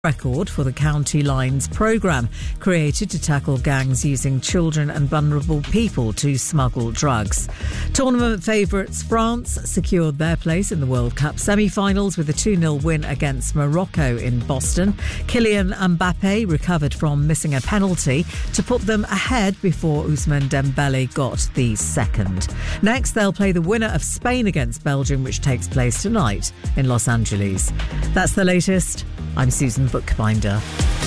record for the County Lines programme, created to tackle gangs using children and vulnerable people to smuggle drugs. Tournament favourites France secured their place in the World Cup semi-finals with a 2-0 win against Morocco in Boston. Kylian Mbappe recovered from missing a penalty to put them ahead before Ousmane Dembele got the second. Next, they'll play the winner of Spain against Belgium, which takes place tonight in Los Angeles. That's the latest. I'm Susan Bookbinder.